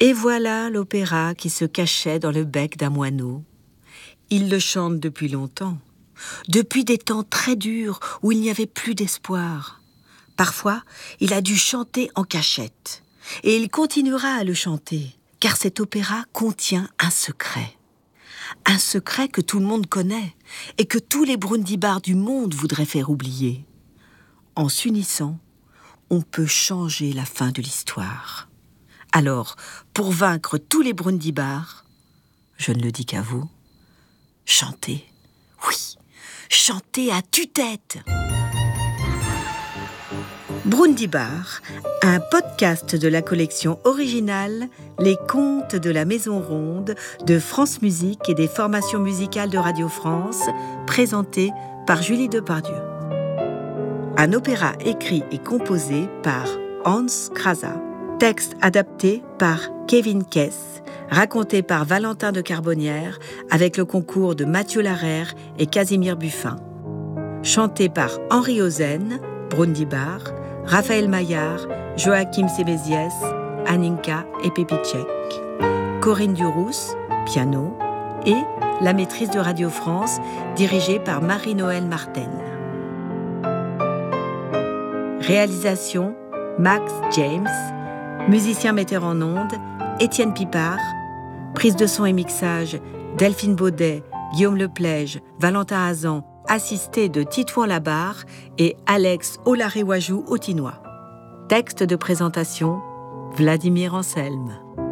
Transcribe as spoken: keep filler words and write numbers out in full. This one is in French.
Et voilà l'opéra qui se cachait dans le bec d'un moineau. Il le chante depuis longtemps, depuis des temps très durs où il n'y avait plus d'espoir. Parfois, il a dû chanter en cachette. Et il continuera à le chanter, car cet opéra contient un secret. Un secret que tout le monde connaît et que tous les Brundibars du monde voudraient faire oublier. En s'unissant, on peut changer la fin de l'histoire. Alors, pour vaincre tous les Brundibars, je ne le dis qu'à vous, chantez, oui, chantez à tue-tête. Brundibar, un podcast de la collection originale Les Contes de la Maison Ronde de France Musique et des formations musicales de Radio France, présenté par Julie Depardieu. Un opéra écrit et composé par Hans Krasa. Texte adapté par Kevin Kess, raconté par Valentin de Carbonnière avec le concours de Mathieu Larère et Casimir Buffin. Chanté par Henri Ozen, Brundibar, Raphaël Maillard, Joachim Séméziès, Aninka et Pepicek, Corinne Durousse, piano, et La Maîtrise de Radio France, dirigée par Marie-Noëlle Martin. Réalisation, Max James. Musicien metteur en ondes, Étienne Pipard. Prise de son et mixage, Delphine Baudet, Guillaume Leplège, Valentin Hazan, assisté de Titouan Labarre et Alex Olarewaju Otinois. Texte de présentation, Vladimir Anselme.